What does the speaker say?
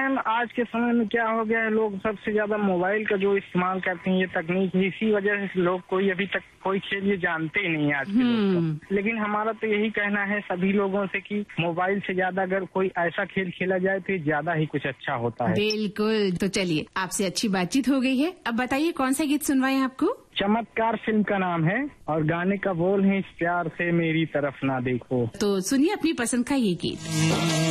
Ma'am आज के समय में क्या हो गया है, लोग सबसे ज्यादा मोबाइल का जो इस्तेमाल करते हैं, ये तकनीक, इसी वजह से लोग कोई अभी तक कोई खेल ये जानते ही नहीं आज के लोग तो। लेकिन हमारा तो यही कहना है सभी लोगों से कि मोबाइल से ज्यादा अगर कोई ऐसा खेल खेला जाए तो ज्यादा ही कुछ अच्छा होता है। बिल्कुल। तो चलिए, आपसे अच्छी बातचीत हो गई है, अब बताइए कौन सा गीत सुनवाएं आपको? चमत्कार फिल्म का नाम है और गाने का बोल है, इस प्यार से मेरी तरफ ना देखो। तो सुनिए अपनी पसंद का ये गीत।